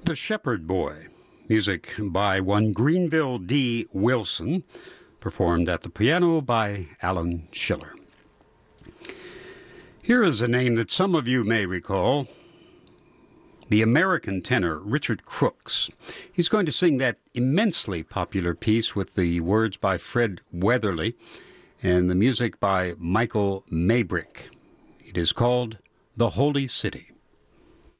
The Shepherd Boy, music by one Greenville D. Wilson, performed at the piano by Alan Schiller. Here is a name that some of you may recall, the American tenor Richard Crooks. He's going to sing that immensely popular piece with the words by Fred Weatherly and the music by Michael Maybrick. It is called The Holy City.